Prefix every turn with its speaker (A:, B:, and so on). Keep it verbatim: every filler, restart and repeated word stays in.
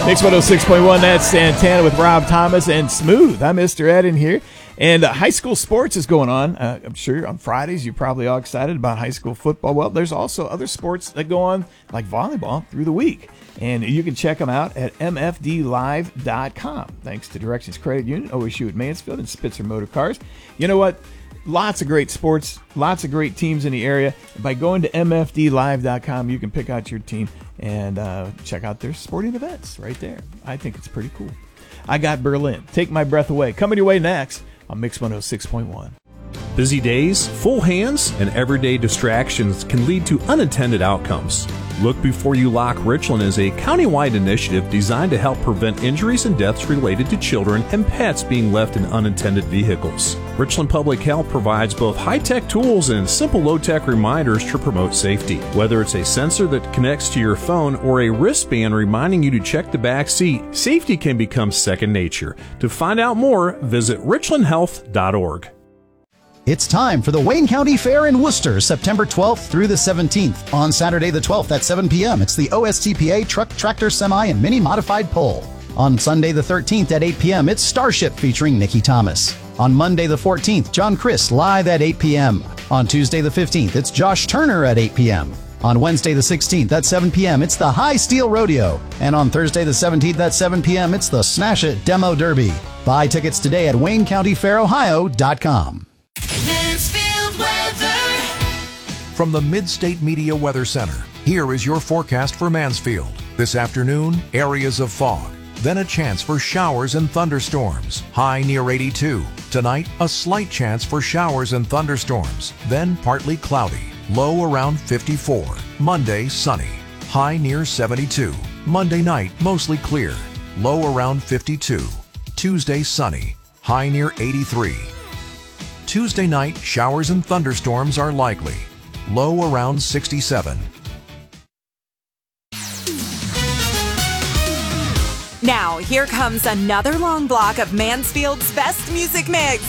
A: Mix one oh six point one, that's Santana with Rob Thomas and Smooth. I'm Mister Ed in here. And uh, high school sports is going on. Uh, I'm sure on Fridays you're probably all excited about high school football. Well, there's also other sports that go on, like volleyball, through the week. And you can check them out at m f d live dot com. Thanks to Directions Credit Union, O S U at Mansfield, and Spitzer Motor Cars. You know what? Lots of great sports, lots of great teams in the area. By going to m f d live dot com, you can pick out your team and uh, check out their sporting events right there. I think it's pretty cool. I got Berlin. Take My Breath Away. Coming your way next on Mix one oh six point one.
B: Busy days, full hands, and everyday distractions can lead to unintended outcomes. Look Before You Lock Richland is a countywide initiative designed to help prevent injuries and deaths related to children and pets being left in unintended vehicles. Richland Public Health provides both high-tech tools and simple low-tech reminders to promote safety. Whether it's a sensor that connects to your phone or a wristband reminding you to check the back seat, safety can become second nature. To find out more, visit richland health dot org.
C: It's time for the Wayne County Fair in Worcester, September twelfth through the seventeenth. On Saturday the twelfth at seven p.m., it's the O S T P A Truck, Tractor, Semi, and Mini Modified Pole. On Sunday the thirteenth at eight p.m., it's Starship featuring Nikki Thomas. On Monday the fourteenth, John Chris live at eight p.m. On Tuesday the fifteenth, it's Josh Turner at eight p.m. On Wednesday the sixteenth at seven p.m., it's the High Steel Rodeo. And on Thursday the seventeenth at seven p.m., it's the Snash It Demo Derby. Buy tickets today at wayne county fair ohio dot com.
D: Mansfield weather.
E: From the Mid-State Media Weather Center, here is your forecast for Mansfield. This afternoon, areas of fog. Then a chance for showers and thunderstorms. High near eighty-two. Tonight, a slight chance for showers and thunderstorms. Then partly cloudy. Low around fifty-four. Monday, sunny. High near seventy-two. Monday night, mostly clear. Low around fifty-two. Tuesday, sunny. High near eighty-three. Tuesday night, showers and thunderstorms are likely. Low around sixty-seven.
F: Now, here comes another long block of Mansfield's best music mix.